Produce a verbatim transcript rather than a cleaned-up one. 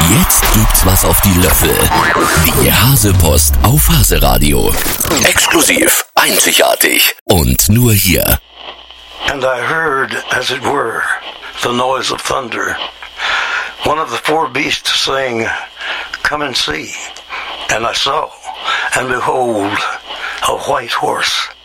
Jetzt gibt's was auf die Löffel. Die Hasepost auf Haseradio. Exklusiv, einzigartig und nur hier. And I heard, as it were, the noise of thunder. One of the four beasts saying, "Come and see." And I saw, and behold, a white horse.